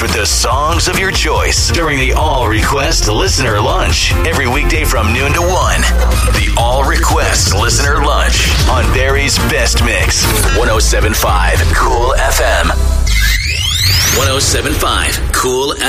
with the songs of your choice during the All Request Listener Lunch. Every weekday from noon to 1. The All Request Listener Lunch on Barry's Best Mix. 107.5 Cool FM. 107.5 Cool FM.